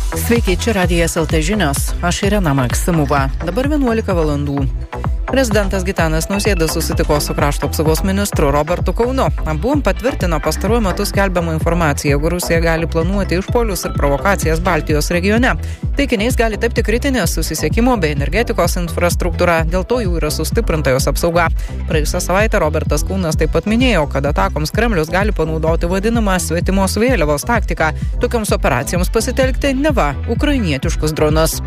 Sveiki, čia Radijas LT žinios. Aš Irena Maksimova. Dabar 11 valandų. Prezidentas Gitanas Nausėda susitiko su krašto apsaugos ministru Robertu Kaunu. Abu patvirtino pastaruoju metu skelbiamą informaciją, jog Rusija gali planuoti išpuolius ir provokacijas Baltijos regione. Taikiniais gali tapti kritinės susisiekimo bei energetikos infrastruktūra, dėl to jų yra sustiprinta jos apsauga. Praėjusią savaitę Robertas Kaunas taip pat minėjo, kad atakoms Kremlius gali panaudoti vadinamą svetimos vėliavos taktiką. Tokioms operacijoms pasitelkti neva ukrainietiškus dronus.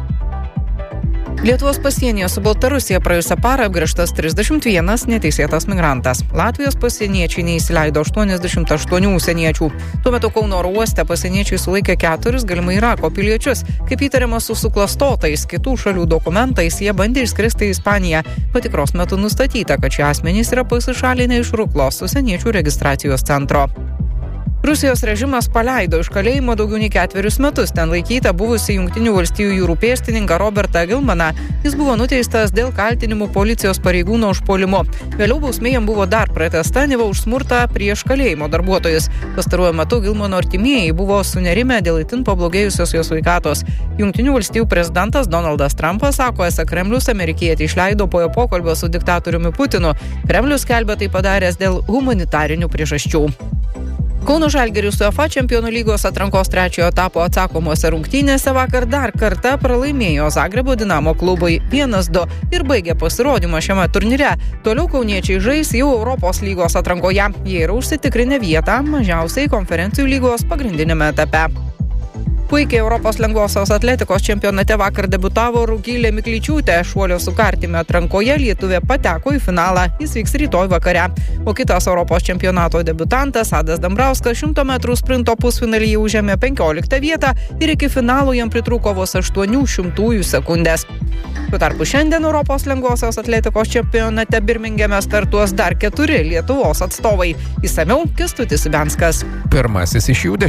Lietuvos pasienyje su Baltarusija praėjusią parą apgręžtas 31 neteisėtas migrantas. Latvijos pasieniečiai neįsileido 88 užsieniečių. Tuo metu Kauno oro uoste pasieniečiai sulaikė 4 galimai Irako piliečius. Kaip įtariama su suklastotais kitų šalių dokumentais, jie bandė išskristi į Ispaniją. Patikros metu nustatyta, kad šie asmenys yra pasišalinę iš Ruklos užsieniečių registracijos centro. Rusijos režimas paleido iš kalėjimo daugiau nei 4 metus. Ten laikyta buvusi Jungtinių valstijų jūrų pėstininką Robertą Gilmaną. Jis buvo nuteistas dėl kaltinimų policijos pareigūno užpuolimu. Vėliau bausmė jam buvo dar pratęsta neva už smurtą prieš kalėjimo darbuotojus. Pastaruoju metu Gilmano artimieji buvo sunerimę dėl itin pablogėjusios jo sveikatos. Jungtinių valstijų prezidentas Donaldas Trumpas sako, esą Kremlius amerikietį išleido po jo pokalbio su diktatoriumi Putinu. Kremlius skelbia tai padaręs dėl humanitarinių priežasčių. Kauno Žalgiris UEFA Čempionų lygos atrankos 3 etapo atsakomose rungtynėse vakar dar kartą pralaimėjo Zagrebo Dinamo klubui 1-2 ir baigė pasirodymą šiame turnyre. Toliau kauniečiai žais jau Europos lygos atrankoje. Jie yra užsitikrinę vietą mažiausiai konferencijų lygos pagrindinėme etape. Puikiai Europos lengvosios atletikos čempionate vakar debiutavo Rugilė Miklyčiūtė. Šuolio su kartimi atrankoje lietuvė pateko į finalą. Jis vyks rytoj vakare. O kitas Europos čempionato debiutantas Adas Dambrauskas 100 metrų sprinto pusfinalyje užėmė 15 vietą ir iki finalo jam pritrūko vos 0,08 sekundės. Tuo tarpu šiandien Europos lengvosios atletikos čempionate Birmingeme startuos dar 4 Lietuvos atstovai. Išsamiau Kęstutis Ibenskas. Pirmasis iš jų